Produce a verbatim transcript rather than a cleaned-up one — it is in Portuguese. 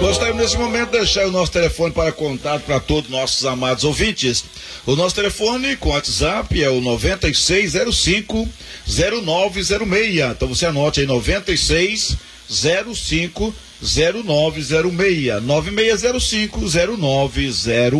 Gostaria nesse momento de deixar o nosso telefone para contato para todos os nossos amados ouvintes. O nosso telefone com WhatsApp é o noventa e seis zero cinco zero nove zero seis. Então você anote aí noventa e seis zero cinco zero nove zero seis, nove seis zero cinco zero nove zero